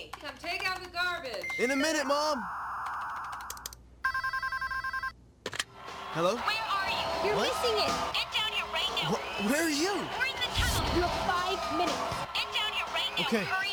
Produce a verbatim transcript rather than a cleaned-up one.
Jimmy, come take out the garbage. In a minute, Mom. Hello? Where are you? You're What? missing it. Get down here right now. Wh- where are you? We're in the tunnel. You have five minutes. Get down here right now. Okay. Hurry